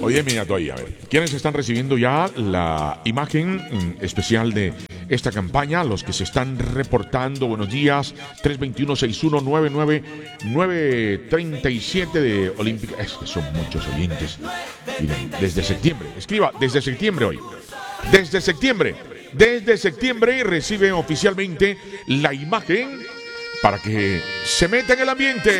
Oye, mira todavía, a ver. ¿Quiénes están recibiendo ya la imagen especial de esta campaña? Los que se están reportando. Buenos días. 321-6199-937 de Olímpica. Es que son muchos oyentes. Miren, desde septiembre. Escriba, desde septiembre hoy. Desde septiembre. Desde septiembre reciben oficialmente la imagen para que se meta en el ambiente.